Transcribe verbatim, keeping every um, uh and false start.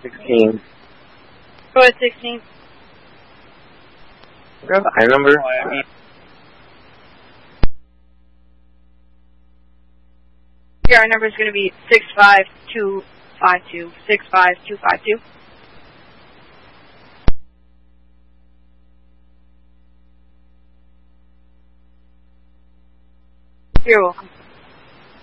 sixteen. Go ahead, sixteen. Got the I number. Your I number is going to be six five two five two. six five two five two. You're welcome.